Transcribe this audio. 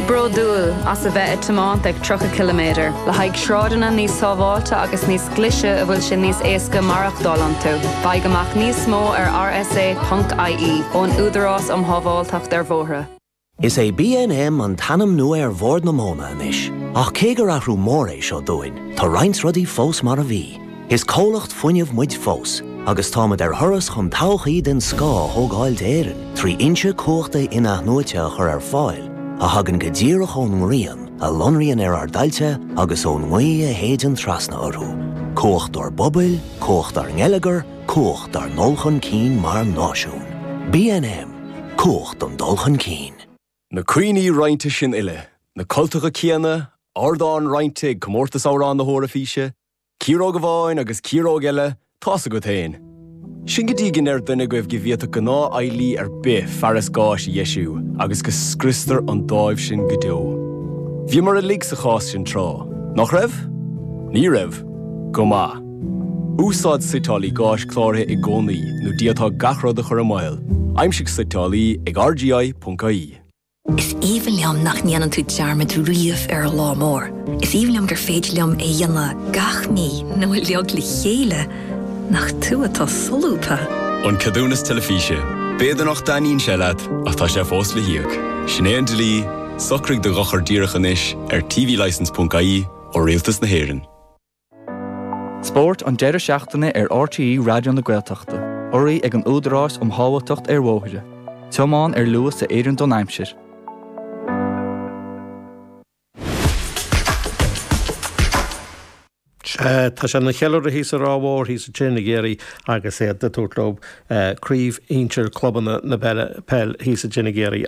brodúil as a bheith tamant ag 30 km. Le haig srádanna níos sábháilte agus níos glise a bhfuil sin níos éasca marach an tú. Baig amach níos mó ar rsa.ie ón údarás hábháilteach dar bhóthra. Is é B&M an tanam nua bhór na móna inis. Ach cégur athrú mór é seo dúin, tá roinnt rudí fós mar a bhí. Is cólacht fuinneamh muid fós, agus támad thuras chun tauchaí den scá thógáil d'éireann, 3 inse cóchta ina nuaite chur fáil, a hagan go ddíireach ón ngrian, a lonrian ar dailte agus ón ngui a héidean trasna orthú. Cócht ar bobail, cócht ar ngeileagar, cócht ar nolchan cín mar náisiún. B&M, cócht an dulchan cín. Na cuioine rointe sin ile, na cultacha cíanna, ardán rointe comórtas árán na hóra físe, círóg a bháin agus círóg eile, tása go tain. Sin go dtí gin duine go bh gibhíota go ná ailí ar bith fearras gáis Iesú, agus go scristar an dáibh sin go deo. Bhí mar a lig sa chás sin trá. Nach raibh? Ní raibh. Go má. Úsáid sitálaí gáis chlártha i gcónaí nó díotá gachród a chur amáil. Aimsigh sitálaí ag rgi.ie. Is even liam nach níanaan tú dearmid riamh ar lá mór. Is even liam gur féidir liam é dhéanana gach mí nó leog le chéile nach tú atá solúpa. An cadúnas telefíse, béidir nach daíonn seilad ach tá sé fós le hiag. Sinéad lí, socraigh de gachar dírechanis ar tvlicense.ie ó rialtas na hÉireann. Sport an deireadh seachtaine ar RTE Radio na Gaeltachta. Oraí ag an údarás hábháilteacht ar bhóithre. Teamáin ar luas sa Éireann Don Aimsir. Tá sé na chealar a hís a rábhór hís a tsin géirí agus é de túirtlób críomh intir clubanna na belle pel hís a tsin géirí